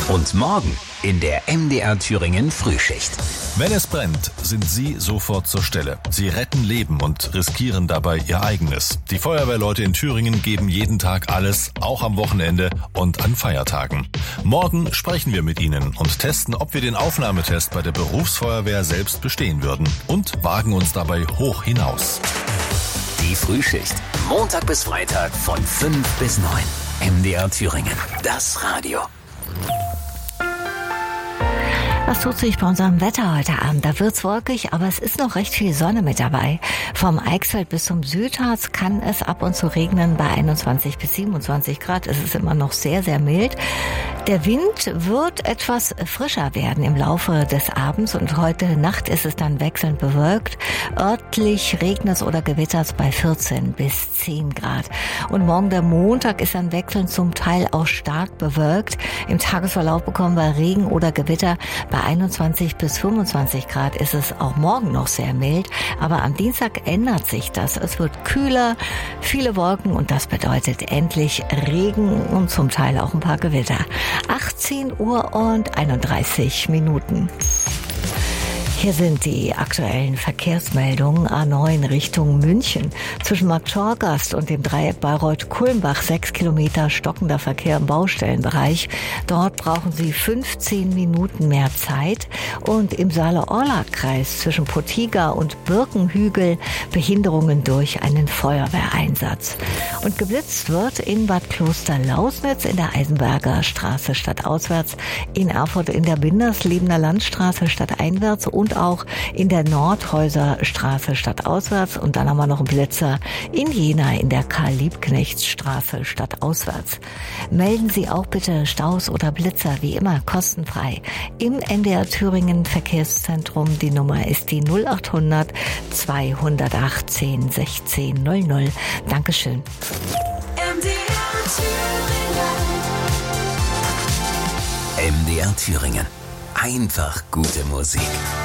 Und morgen in der MDR Thüringen Frühschicht. Wenn es brennt, sind Sie sofort zur Stelle. Sie retten Leben und riskieren dabei Ihr eigenes. Die Feuerwehrleute in Thüringen geben jeden Tag alles, auch am Wochenende und an Feiertagen. Morgen sprechen wir mit Ihnen und testen, ob wir den Aufnahmetest bei der Berufsfeuerwehr selbst bestehen würden und wagen uns dabei hoch hinaus. Die Frühschicht. Montag bis Freitag von 5 bis 9. MDR Thüringen. Das Radio. Was tut sich bei unserem Wetter heute Abend? Da wird's wolkig, aber es ist noch recht viel Sonne mit dabei. Vom Eichsfeld bis zum Südharz kann es ab und zu regnen bei 21 bis 27 Grad. Es ist immer noch sehr, sehr mild. Der Wind wird etwas frischer werden im Laufe des Abends und heute Nacht ist es dann wechselnd bewölkt. Örtlich regnet es oder gewittert es bei 14 bis 10 Grad. Und morgen der Montag ist dann wechselnd zum Teil auch stark bewölkt. Im Tagesverlauf bekommen wir Regen oder Gewitter. Bei 21 bis 25 Grad ist es auch morgen noch sehr mild. Aber am Dienstag ändert sich das. Es wird kühler, viele Wolken und das bedeutet endlich Regen und zum Teil auch ein paar Gewitter. 18 Uhr und 31 Minuten. Hier sind die aktuellen Verkehrsmeldungen. A9 Richtung München. Zwischen Markt-Schorgast und dem Dreieck Bayreuth-Kulmbach 6 Kilometer stockender Verkehr im Baustellenbereich. Dort brauchen Sie 15 Minuten mehr Zeit. Und im Saale-Orla-Kreis zwischen Potiga und Birkenhügel Behinderungen durch einen Feuerwehreinsatz. Und geblitzt wird in Bad Kloster-Lausnitz in der Eisenberger Straße stadtauswärts, in Erfurt in der Bindersliebener Landstraße stadteinwärts und auch in der Nordhäuser Straße stadtauswärts. Und dann haben wir noch einen Blitzer in Jena in der Karl-Liebknechts-Straße stadtauswärts. Melden Sie auch bitte Staus oder Blitzer, wie immer kostenfrei, im NDR Thüringen Verkehrszentrum. Die Nummer ist die 0800 218 16 00. Dankeschön. MDR Thüringen. Einfach gute Musik.